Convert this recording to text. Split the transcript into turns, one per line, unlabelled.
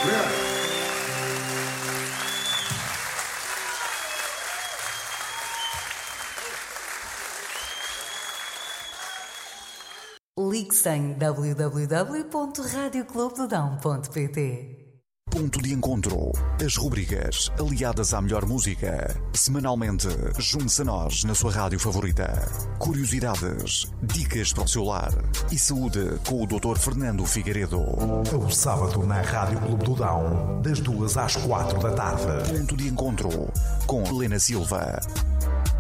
Ligue-se em www.radioclubedodão.pt.
Ponto de encontro. As rubricas aliadas à melhor música. Semanalmente, junte-se a nós na sua rádio favorita. Curiosidades, dicas para o seu lar e saúde com o Dr. Fernando Figueiredo.
O sábado na Rádio Clube do Dão, das 2 às 4 da tarde.
Ponto de encontro com Helena Silva.